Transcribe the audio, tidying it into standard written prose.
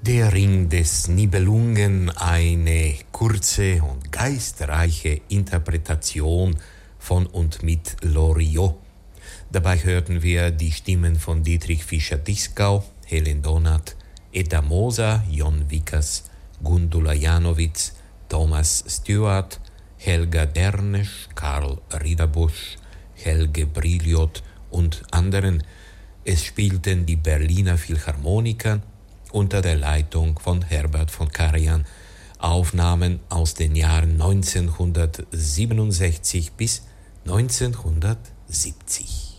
Der Ring des Nibelungen, eine kurze und geistreiche Interpretation von und mit Loriot. Dabei hörten wir die Stimmen von Dietrich Fischer-Dieskau, Helen Donath, Edda Moser, Jon Vickers, Gundula Janowitz, Thomas Stewart, Helga Dernesch, Karl Riederbusch, Helge Brilliot und anderen. Es spielten die Berliner Philharmoniker unter der Leitung von Herbert von Karajan Aufnahmen aus den Jahren 1967 bis 1970.